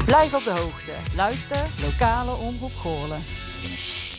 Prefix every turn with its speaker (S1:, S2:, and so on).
S1: Blijf op de hoogte. Luister Lokale Omroep Goorlen.